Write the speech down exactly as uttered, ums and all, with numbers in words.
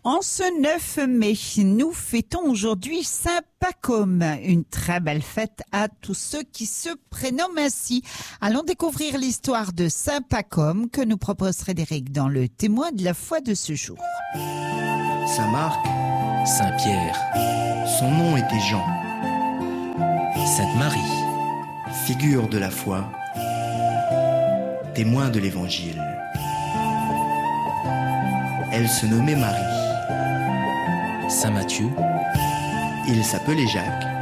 En ce neuf mai, nous fêtons aujourd'hui Saint Pacôme, une très belle fête à tous ceux qui se prénomment ainsi. Allons découvrir l'histoire de Saint Pacôme que nous propose Frédéric dans le témoin de la foi de ce jour. Saint Marc, Saint Pierre, son nom était Jean, Sainte Marie, figure de la foi, témoin de l'Évangile. Elle se nommait Marie. Saint Matthieu, Il s'appelait Jacques,